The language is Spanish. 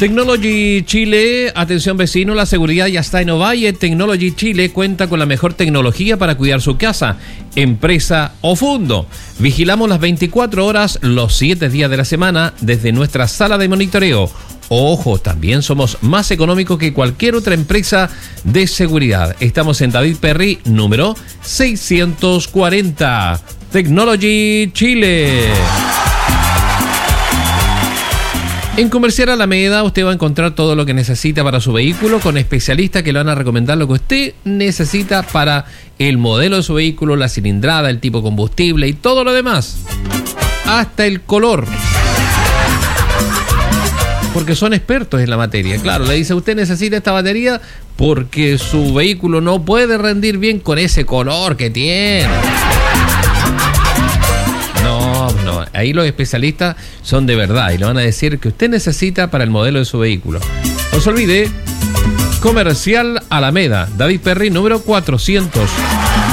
Technology Chile, atención vecino, la seguridad ya está en Ovalle. Technology Chile cuenta con la mejor tecnología para cuidar su casa, empresa o fondo. Vigilamos las 24 horas, los 7 días de la semana, desde nuestra sala de monitoreo. Ojo, también somos más económicos que cualquier otra empresa de seguridad. Estamos en David Perry, número 640. Technology Chile. En Comercial Alameda usted va a encontrar todo lo que necesita para su vehículo con especialistas que le van a recomendar lo que usted necesita para el modelo de su vehículo, la cilindrada, el tipo de combustible y todo lo demás. Hasta el color. Porque son expertos en la materia. Claro, le dice, usted necesita esta batería porque su vehículo no puede rendir bien con ese color que tiene. No, ahí los especialistas son de verdad y le van a decir que usted necesita para el modelo de su vehículo. No se olvide, Comercial Alameda, David Perry, número 400.